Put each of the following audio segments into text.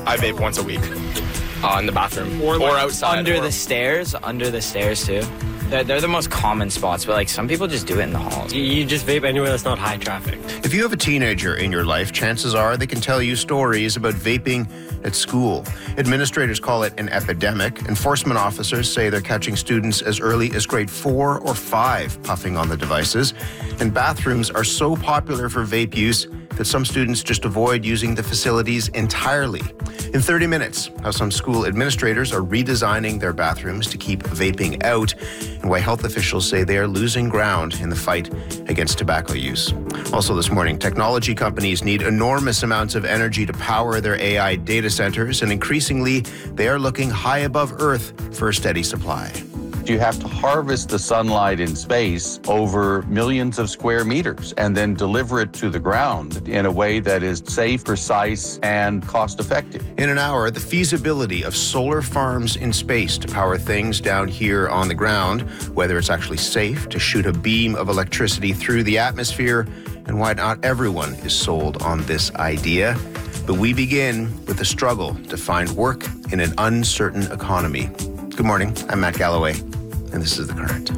I vape once a week in the bathroom or outside. Under the stairs too. They're the most common spots, but like some people just do it in the halls. You just vape anywhere that's not high traffic. If you have a teenager in your life, chances are they can tell you stories about vaping at school. Administrators call it an epidemic. Enforcement officers say they're catching students as early as grade 4 or 5 puffing on the devices. And bathrooms are so popular for vape use that some students just avoid using the facilities entirely. In 30 minutes, how some school administrators are redesigning their bathrooms to keep vaping out, and why health officials say they are losing ground in the fight against tobacco use. Also this morning, technology companies need enormous amounts of energy to power their AI data centers, and increasingly, they are looking high above Earth for a steady supply. You have to harvest the sunlight in space over millions of square meters and then deliver it to the ground in a way that is safe, precise, and cost-effective. In an hour, the feasibility of solar farms in space to power things down here on the ground, whether it's actually safe to shoot a beam of electricity through the atmosphere, and why not everyone is sold on this idea. But we begin with the struggle to find work in an uncertain economy. Good morning, I'm Matt Galloway, and this is The Current.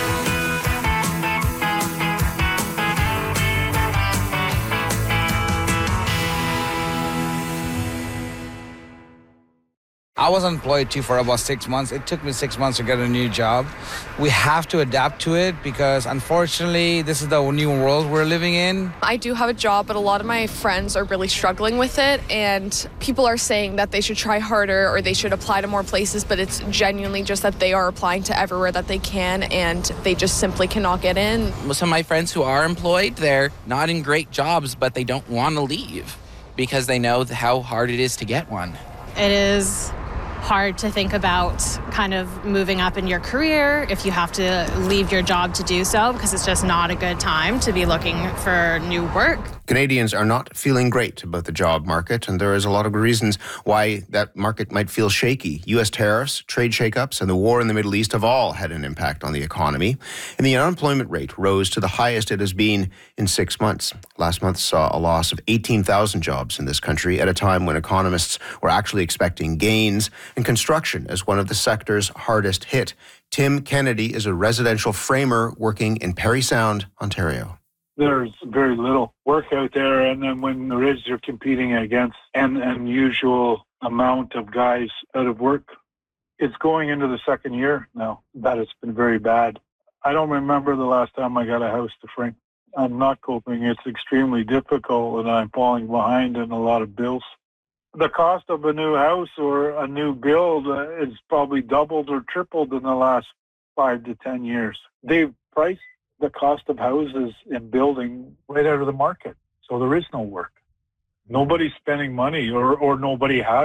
I was unemployed too for about 6 months. It took me 6 months to get a new job. We have to adapt to it because unfortunately, this is the new world we're living in. I do have a job, but a lot of my friends are really struggling with it, and people are saying that they should try harder or they should apply to more places, but it's genuinely just that they are applying to everywhere that they can and they just simply cannot get in. Some of my friends who are employed, they're not in great jobs, but they don't want to leave because they know how hard it is to get one. It is hard to think about kind of moving up in your career if you have to leave your job to do so, because it's just not a good time to be looking for new work. Canadians are not feeling great about the job market, and there is a lot of reasons why that market might feel shaky. U.S. tariffs, trade shakeups, and the war in the Middle East have all had an impact on the economy. And the unemployment rate rose to the highest it has been in 6 months. Last month saw a loss of 18,000 jobs in this country at a time when economists were actually expecting gains, and construction as one of the sectors hardest hit. Tim Kennedy is a residential framer working in Parry Sound, Ontario. There's very little work out there, and then when there is, you're competing against an unusual amount of guys out of work. It's going into the second year now that it's been very bad. I don't remember the last time I got a house to frame. I'm not coping. It's extremely difficult, and I'm falling behind in a lot of bills. The cost of a new house or a new build is probably doubled or tripled in the last 5 to 10 years. They've priced the cost of houses and building right out of the market. So there is no work. Nobody's spending money or nobody has.